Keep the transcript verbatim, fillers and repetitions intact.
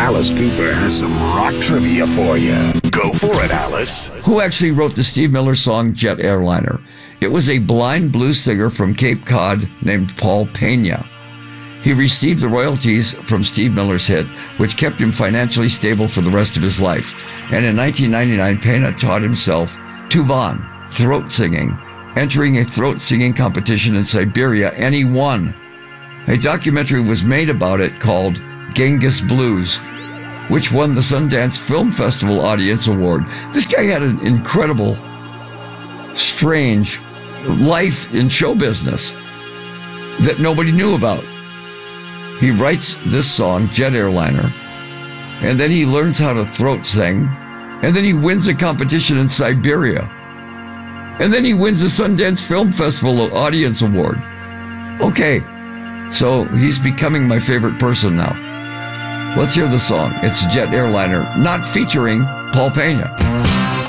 Alice Cooper has some rock trivia for you. Go for it, Alice. Who actually wrote the Steve Miller song Jet Airliner? It was a blind blues singer from Cape Cod named Paul Pena. He received the royalties from Steve Miller's hit, which kept him financially stable for the rest of his life. And in nineteen ninety-nine, Pena taught himself Tuvan, throat singing, entering a throat singing competition in Siberia, and he won. A documentary was made about it called Genghis Blues, which won the Sundance Film Festival Audience Award. This guy had an incredible, strange life in show business that nobody knew about. He writes this song, Jet Airliner, and then he learns how to throat sing, and then he wins a competition in Siberia, and then he wins the Sundance Film Festival Audience Award. Okay, so he's becoming my favorite person now. Let's hear the song. It's Jet Airliner, not featuring Paul Pena.